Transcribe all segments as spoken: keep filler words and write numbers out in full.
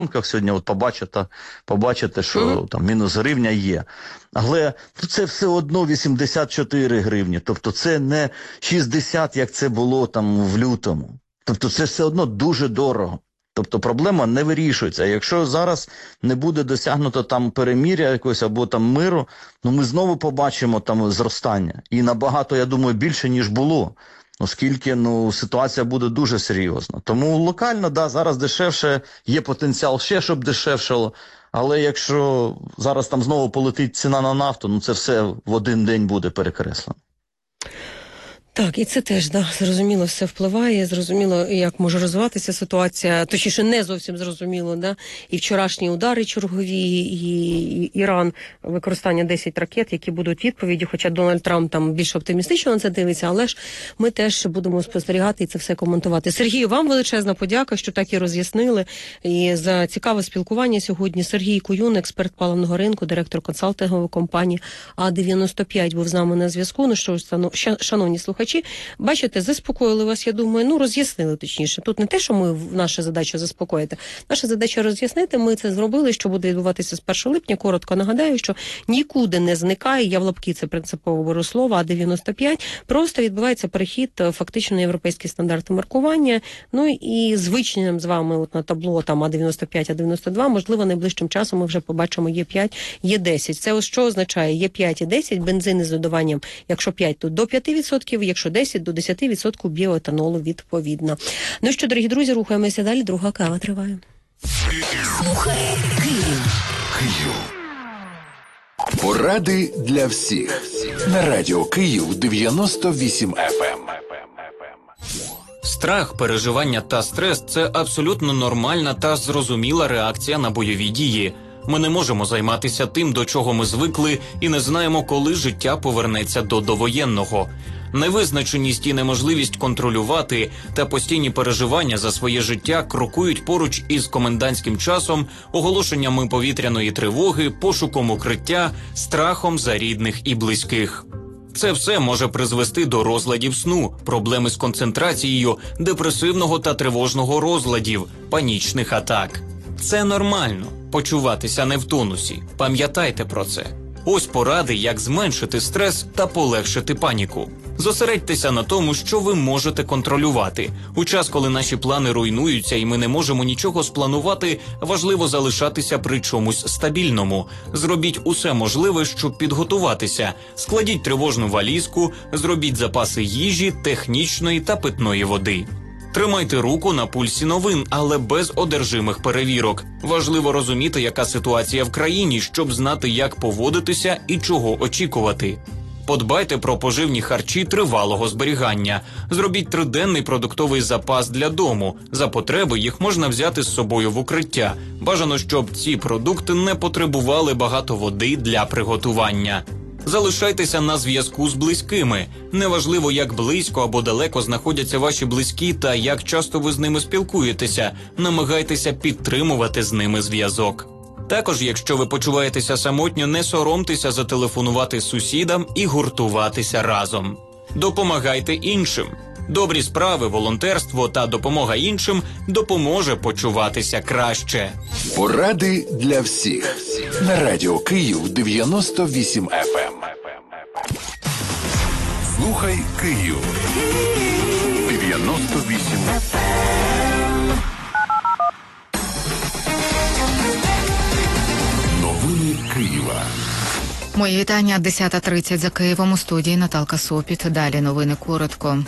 сьогодні от побачите, побачите, що mm-hmm. там мінус гривня є. Але це все одно вісімдесят чотири гривні. Тобто це не шістдесят, як це було там в лютому. Тобто це все одно дуже дорого. Тобто проблема не вирішується. Якщо зараз не буде досягнуто там перемир'я якогось або там миру, ну ми знову побачимо там зростання. І набагато, я думаю, більше, ніж було. Оскільки, ну, ситуація буде дуже серйозна. Тому локально, да, зараз дешевше, є потенціал ще, щоб дешевшало. Але якщо зараз там знову полетить ціна на нафту, ну це все в один день буде перекреслено. Так, і це теж, да, зрозуміло, все впливає, зрозуміло, як може розвиватися ситуація, точніше, не зовсім зрозуміло, да, і вчорашні удари чергові, і Іран, використання десять ракет, які будуть відповіді, хоча Дональд Трамп там більш оптимістично на це дивиться, але ж ми теж будемо спостерігати і це все коментувати. Сергію, вам величезна подяка, що так і роз'яснили, і за цікаве спілкування сьогодні. Сергій Куюн, експерт паливного ринку, директор консалтингової компанії А дев'яносто п'ять, був з нами на зв'язку. Ну що ж, шановні слухачі, бачите, заспокоїли вас, я думаю, ну роз'яснили точніше. Тут не те, що ми, наша задача заспокоїти, наша задача роз'яснити, ми це зробили, що буде відбуватися з першого липня. Коротко нагадаю, що нікуди не зникає, я в лапки це принципово беру слово, А дев'яносто п'ять, просто відбувається перехід фактично на європейські стандарти маркування, ну і звичні нам з вами от на табло там А дев'яносто п'ять, А дев'яносто два, можливо, найближчим часом ми вже побачимо Є п'ять, Є десять. Це ось що означає Є п'ять і десять, бензини з додаванням, якщо п'ять, то до п'ять відсотків, якщо десять, до десять відсотків біоетанолу відповідно. Ну що, дорогі друзі, рухаємося далі, друга кава триває. Слухай Київ. Київ. Поради для всіх. На радіо Київ дев'яносто вісім еф ем. Страх, переживання та стрес – це абсолютно нормальна та зрозуміла реакція на бойові дії. Ми не можемо займатися тим, до чого ми звикли, і не знаємо, коли життя повернеться до довоєнного. Невизначеність і неможливість контролювати та постійні переживання за своє життя крокують поруч із комендантським часом, оголошеннями повітряної тривоги, пошуком укриття, страхом за рідних і близьких. Це все може призвести до розладів сну, проблеми з концентрацією, депресивного та тривожного розладів, панічних атак. Це нормально – почуватися не в тонусі. Пам'ятайте про це. Ось поради, як зменшити стрес та полегшити паніку. Зосередьтеся на тому, що ви можете контролювати. У час, коли наші плани руйнуються і ми не можемо нічого спланувати, важливо залишатися при чомусь стабільному. Зробіть усе можливе, щоб підготуватися. Складіть тривожну валізку, зробіть запаси їжі, технічної та питної води. Тримайте руку на пульсі новин, але без одержимих перевірок. Важливо розуміти, яка ситуація в країні, щоб знати, як поводитися і чого очікувати. Подбайте про поживні харчі тривалого зберігання. Зробіть триденний продуктовий запас для дому. За потреби їх можна взяти з собою в укриття. Бажано, щоб ці продукти не потребували багато води для приготування. Залишайтеся на зв'язку з близькими. Неважливо, як близько або далеко знаходяться ваші близькі та як часто ви з ними спілкуєтеся, намагайтеся підтримувати з ними зв'язок. Також, якщо ви почуваєтеся самотньо, не соромтеся зателефонувати сусідам і гуртуватися разом. Допомагайте іншим. Добрі справи, волонтерство та допомога іншим допоможе почуватися краще. Поради для всіх. На радіо Київ дев'яносто вісім еф ем. Слухай Київ. дев'яносто вісім еф ем. Новини Києва. Мої вітання. десята тридцять за Києвом. У студії Наталка Сопіт. Далі новини коротко.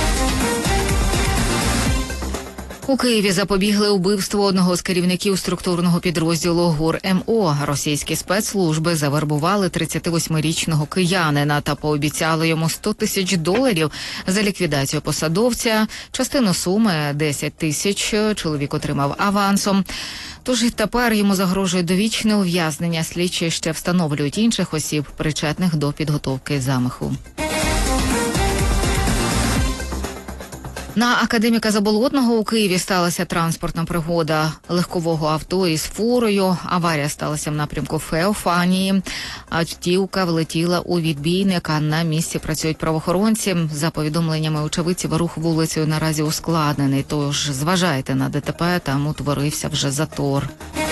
У Києві запобігли убивству одного з керівників структурного підрозділу ГУР Ем О. Російські спецслужби завербували тридцятивосьмирічного киянина та пообіцяли йому сто тисяч доларів за ліквідацію посадовця. Частину суми – десять тисяч чоловік отримав авансом. Тож і тепер йому загрожує довічне ув'язнення. Слідчі ще встановлюють інших осіб, причетних до підготовки замаху. На академіка Заболотного у Києві сталася транспортна пригода легкового авто із фурою. Аварія сталася в напрямку Феофанії. Автівка влетіла у відбійник, а на місці працюють правоохоронці. За повідомленнями очевидців, рух вулицею наразі ускладнений, тож зважайте на ДТП, там утворився вже затор.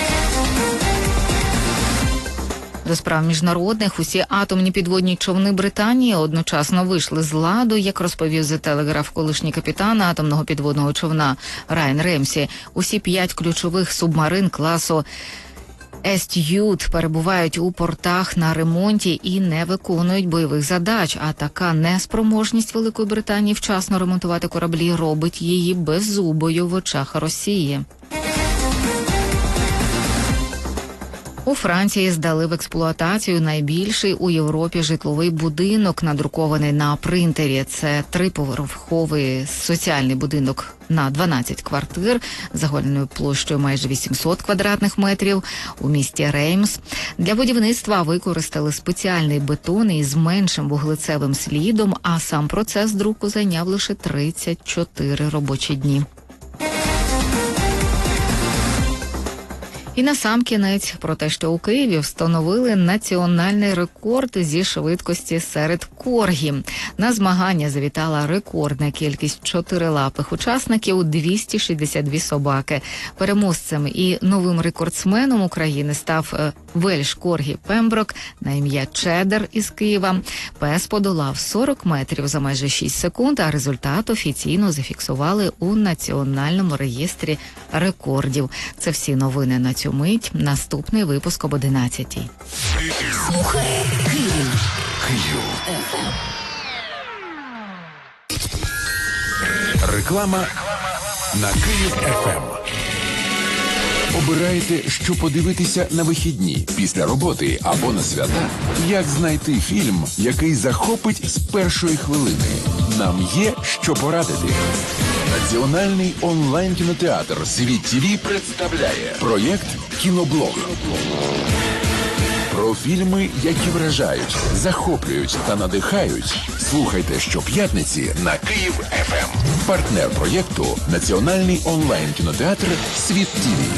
До справ міжнародних усі атомні підводні човни Британії одночасно вийшли з ладу, як розповів The Telegraph колишній капітан атомного підводного човна Райан Ремсі. Усі п'ять ключових субмарин класу Естюд перебувають у портах на ремонті і не виконують бойових задач, а така неспроможність Великої Британії вчасно ремонтувати кораблі робить її беззубою в очах Росії. У Франції здали в експлуатацію найбільший у Європі житловий будинок, надрукований на принтері. Це триповерховий соціальний будинок на дванадцять квартир, загальною площею майже вісімсот квадратних метрів у місті Реймс. Для будівництва використали спеціальний бетон із меншим вуглецевим слідом, а сам процес друку зайняв лише тридцять чотири робочі дні. І насамкінець про те, що у Києві встановили національний рекорд зі швидкості серед коргі. На змагання завітала рекордна кількість чотирилапих учасників – двісті шістдесят дві собаки. Переможцем і новим рекордсменом України став вельш коргі Пемброк на ім'я Чеддер із Києва. Пес подолав сорок метрів за майже шість секунд, а результат офіційно зафіксували у Національному реєстрі рекордів. Це всі новини на цю мить. Наступний випуск об одинадцятій. Слухай Київ. Київ. Реклама на Київ еф ем. Обираєте, що подивитися на вихідні, після роботи або на свята? Як знайти фільм, який захопить з першої хвилини? Нам є що порадити. Національний онлайн-кінотеатр «Світ ТІВІ» представляє проєкт «Кіноблог». Про фільми, які вражають, захоплюють та надихають. Слухайте щоп'ятниці на Київ еф ем. Партнер проєкту – Національний онлайн-кінотеатр «Світ ТІВІ».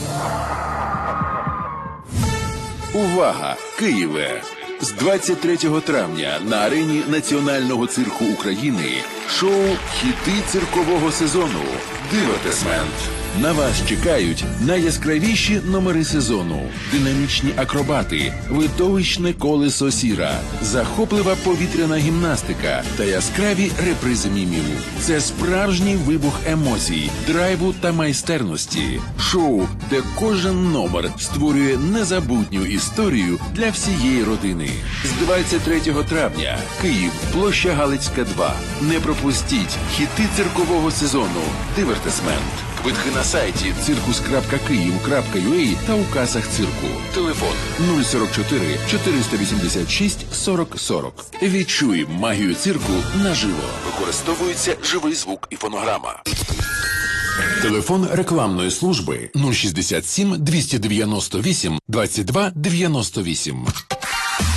Увага! Києве! З двадцять третього травня на арені Національного цирку України шоу «Хіти циркового сезону» «Дивертисмент». На вас чекають найяскравіші номери сезону, динамічні акробати, видовищне колесо сіра, захоплива повітряна гімнастика та яскраві репризи мімів. Це справжній вибух емоцій, драйву та майстерності. Шоу, де кожен номер створює незабутню історію для всієї родини. З двадцять третього травня Київ, площа Галицька, два. Не пропустіть хіти циркового сезону «Дивертисмент». Квитки на сайті циркус крапка київ крапка ю а та у касах цирку. Телефон нуль сорок чотири чотириста вісімдесят шість сорок сорок. Відчуй магію цирку наживо. Використовується живий звук і фонограма. Телефон рекламної служби нуль шістдесят сім двісті дев'яносто вісім двадцять два дев'яносто вісім.